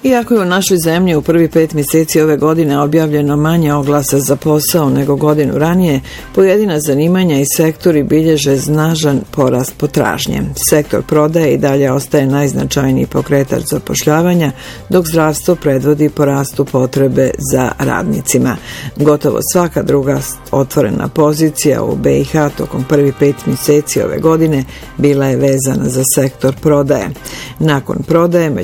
Iako je u našoj zemlji u prvih 5 mjeseci ove godine objavljeno manje oglasa za posao nego godinu ranije, pojedina zanimanja i sektori bilježe snažan porast potražnje. Sektor prodaje i dalje ostaje najznačajniji pokretač zapošljavanja, dok zdravstvo predvodi porastu potrebe za radnicima. Gotovo svaka druga otvorena pozicija u BiH tokom prvih 5 mjeseci ove godine bila je vezana za sektor prodaje. Nakon prodaje,